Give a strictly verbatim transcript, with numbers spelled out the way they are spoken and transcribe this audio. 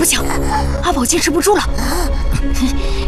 不行，阿宝坚持不住了。